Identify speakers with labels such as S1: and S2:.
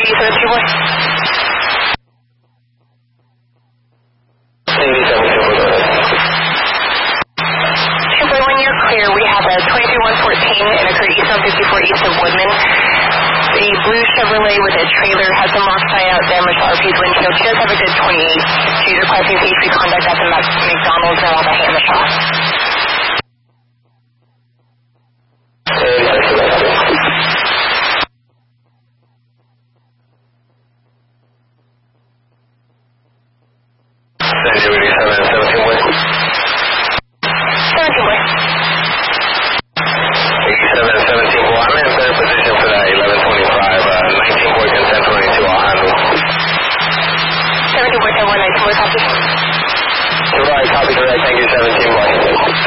S1: you said it's your boy? 2-boy, when you're clear, we have a 23114 and occurred east on 54 east of Woodman. The blue Chevrolet with a trailer has some rocks tie out damage to RP's windshield. She does have a good 28. She's requesting safe conduct at the McDonald's and Alabama shop.